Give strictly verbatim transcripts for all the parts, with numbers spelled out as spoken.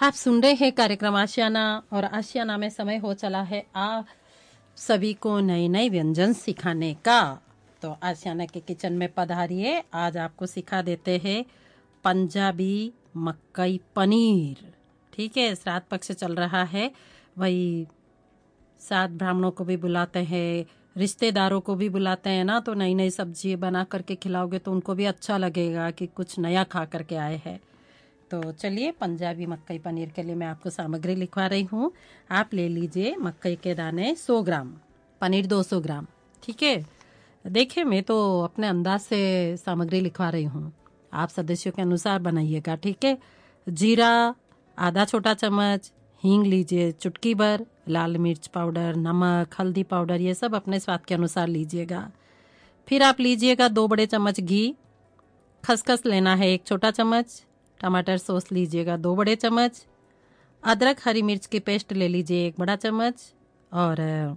आप सुन रहे हैं कार्यक्रम आशियाना और आशियाना में समय हो चला है आप सभी को नए नए व्यंजन सिखाने का। तो आशियाना के किचन में पधारिए। आज आपको सिखा देते हैं पंजाबी मक्कई पनीर। ठीक है, श्राद्ध पक्ष चल रहा है, वही सात ब्राह्मणों को भी बुलाते हैं, रिश्तेदारों को भी बुलाते हैं ना। तो नई नई सब्जी बना करके खिलाओगे तो उनको भी अच्छा लगेगा कि कुछ नया खा करके आए हैं। तो चलिए, पंजाबी मक्कई पनीर के लिए मैं आपको सामग्री लिखवा रही हूँ। आप ले लीजिए मक्कई के दाने सौ ग्राम, पनीर दो सौ ग्राम। ठीक है, देखिए मैं तो अपने अंदाज से सामग्री लिखवा रही हूँ, आप सदस्यों के अनुसार बनाइएगा। ठीक है, जीरा आधा छोटा चम्मच, हींग लीजिए चुटकी भर, लाल मिर्च पाउडर, नमक, हल्दी पाउडर, ये सब अपने स्वाद के अनुसार लीजिएगा। फिर आप लीजिएगा दो बड़े चम्मच घी, खसखस लेना है एक छोटा चम्मच, टमाटर सॉस लीजिएगा दो बड़े चम्मच, अदरक हरी मिर्च की पेस्ट ले लीजिए एक बड़ा चम्मच, और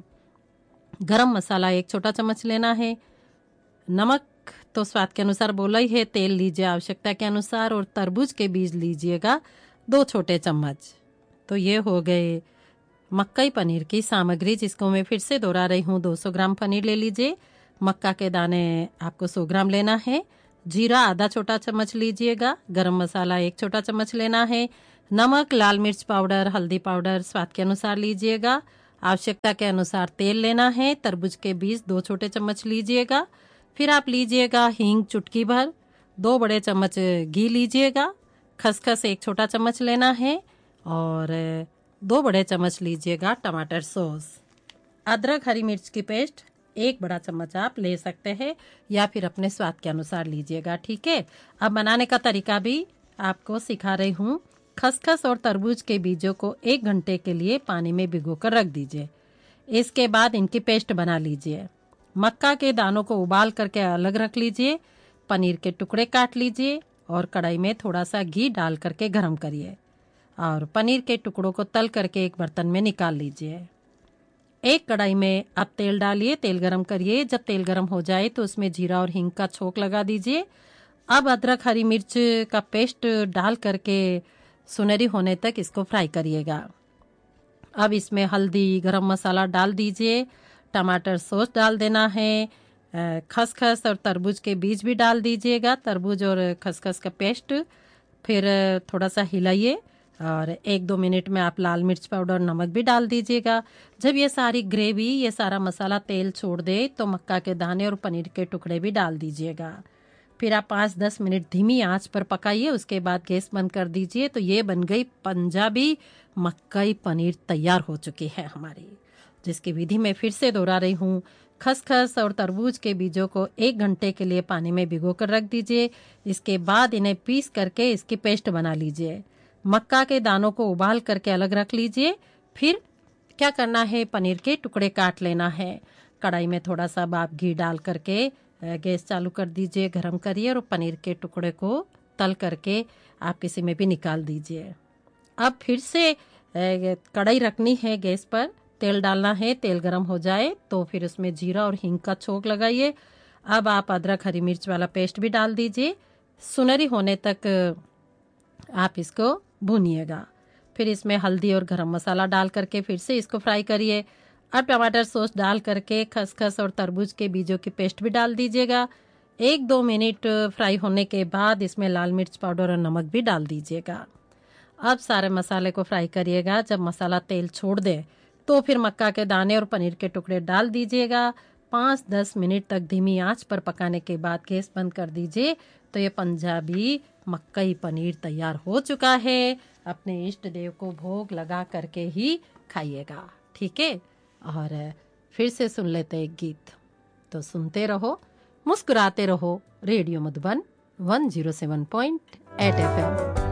गरम मसाला एक छोटा चम्मच लेना है। नमक तो स्वाद के अनुसार बोला ही है। तेल लीजिए आवश्यकता के अनुसार, और तरबूज के बीज लीजिएगा दो छोटे चम्मच। तो ये हो गए मक्कई पनीर की सामग्री, जिसको मैं फिर से दोहरा रही हूँ। दो सौ ग्राम पनीर ले लीजिए, मक्का के दाने आपको सौ ग्राम लेना है, जीरा आधा छोटा चम्मच लीजिएगा, गरम मसाला एक छोटा चम्मच लेना है, नमक, लाल मिर्च पाउडर, हल्दी पाउडर स्वाद के अनुसार लीजिएगा, आवश्यकता के अनुसार तेल लेना है, तरबूज के बीज दो छोटे चम्मच लीजिएगा। फिर आप लीजिएगा हींग चुटकी भर, दो बड़े चम्मच घी लीजिएगा, खसखस एक छोटा चम्मच लेना है, और दो बड़े चम्मच लीजिएगा टमाटर सॉस। अदरक हरी मिर्च की पेस्ट एक बड़ा चम्मच आप ले सकते हैं, या फिर अपने स्वाद के अनुसार लीजिएगा। ठीक है, अब बनाने का तरीका भी आपको सिखा रही हूँ। खसखस और तरबूज के बीजों को एक घंटे के लिए पानी में भिगोकर रख दीजिए। इसके बाद इनकी पेस्ट बना लीजिए। मक्का के दानों को उबाल करके अलग रख लीजिए। पनीर के टुकड़े काट लीजिए और कढ़ाई में थोड़ा सा घी डाल करके गर्म करिए, और पनीर के टुकड़ों को तल करके एक बर्तन में निकाल लीजिए। एक कढ़ाई में आप तेल डालिए, तेल गरम करिए। जब तेल गरम हो जाए तो उसमें जीरा और हींग का छोंक लगा दीजिए। अब अदरक हरी मिर्च का पेस्ट डाल करके सुनहरी होने तक इसको फ्राई करिएगा। अब इसमें हल्दी, गरम मसाला डाल दीजिए, टमाटर सॉस डाल देना है, खसखस और तरबूज के बीज भी डाल दीजिएगा, तरबूज और खसखस का पेस्ट। फिर थोड़ा सा हिलाइए, और एक दो मिनट में आप लाल मिर्च पाउडर, नमक भी डाल दीजिएगा। जब ये सारी ग्रेवी, ये सारा मसाला तेल छोड़ दे तो मक्का के दाने और पनीर के टुकड़े भी डाल दीजिएगा। फिर आप पाँच दस मिनट धीमी आंच पर पकाइए, उसके बाद गैस बंद कर दीजिए। तो ये बन गई पंजाबी मक्कई पनीर, तैयार हो चुकी है हमारी, जिसकी विधि मैं फिर से दोहरा रही हूँ। खसखस और तरबूज के बीजों को एक घंटे के लिए पानी में भिगोकर रख दीजिए। इसके बाद इन्हें पीस करके इसकी पेस्ट बना लीजिए। मक्का के दानों को उबाल करके अलग रख लीजिए। फिर क्या करना है, पनीर के टुकड़े काट लेना है। कढ़ाई में थोड़ा सा आप घी डाल करके गैस चालू कर दीजिए, गरम करिए, और पनीर के टुकड़े को तल करके आप किसी में भी निकाल दीजिए। अब फिर से कढ़ाई रखनी है गैस पर, तेल डालना है। तेल गरम हो जाए तो फिर उसमें जीरा और हींग का छोंक लगाइए। अब आप अदरक हरी मिर्च वाला पेस्ट भी डाल दीजिए। सुनहरी होने तक आप इसको भूनिएगा। फिर इसमें हल्दी और गरम मसाला डाल करके फिर से इसको फ्राई करिए। अब टमाटर सॉस डाल करके खसखस और तरबूज के बीजों की पेस्ट भी डाल दीजिएगा। एक दो मिनट फ्राई होने के बाद इसमें लाल मिर्च पाउडर और नमक भी डाल दीजिएगा। अब सारे मसाले को फ्राई करिएगा। जब मसाला तेल छोड़ दे तो फिर मक्का के दाने और पनीर के टुकड़े डाल दीजिएगा। पाँच दस मिनट तक धीमी आंच पर पकाने के बाद गैस बंद कर दीजिए। तो ये पंजाबी मक्कई पनीर तैयार हो चुका है। अपने इष्ट देव को भोग लगा करके ही खाइएगा। ठीक है, और फिर से सुन लेते एक गीत। तो सुनते रहो, मुस्कुराते रहो। Radio Madhuban one zero seven point eight F M.